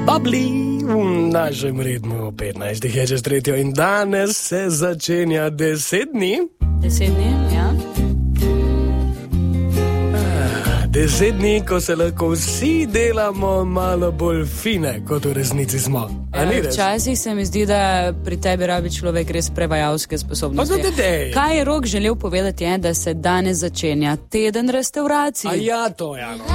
Babli v našem ritmu 15 je čez 3 in danes se začenja 10 dni. 10 dni, ja. 10 dni, ko se lahko vsi delamo malo bolj fine, kot v resnici smo. Včasih se mi zdi, da pri tebi rabi človek res prevajalske sposobnosti. Kaj je Rok želel povedati, je, da se danes začenja teden restauracij. A ja, to je ano.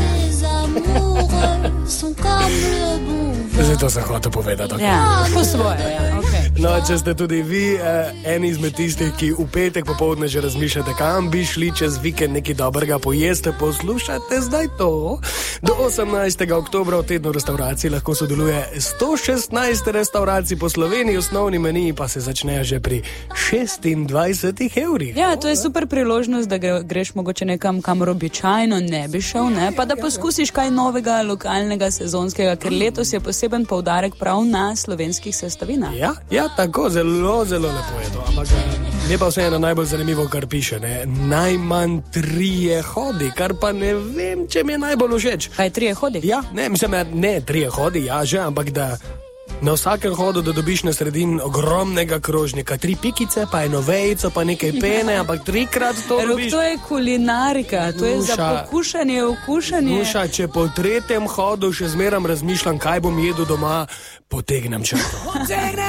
Zdaj to sem hotel povedati. Okay. Ja, po svoje, ja, okay. No, če ste tudi vi eni izmed tistih, ki v petek popoldne že razmišljate, kam bi šli čez vikend nekaj dobrega pojeste, poslušate zdaj to. Do 18. oktobra v tednu restauracij lahko sodeluje 116 restauracij po Sloveniji, osnovni meniji pa se začnejo že pri 26 evrih. Ja, to je super priložnost, da greš mogoče nekam, kamor običajno ne bi šel, ne? Pa da poskusiš kaj novega, lokalnega, sezonskega, ker letos je poseben poudarek prav na slovenskih sestavinah. Ja, tako, zelo, zelo lepo je to, ampak je pa vseeno najbolj zanimivo, kar piše, ne? Najmanj 3 hodi, kar pa ne vem, če mi je najbolj všeč. Kaj, 3 hodi? Ja, ne, 3 hodi, ja, že, ampak da na vsakem hodu, da dobiš na sredin ogromnega krožnika, 3 pikice, pa eno vejico, pa nekaj pene, ampak 3-krat to dobiš. To je kulinarika, to je za pokušanje, okušanje. Nuša, če po 3. hodu še zmeram razmišljam, kaj bom jedel doma, potegnem črto.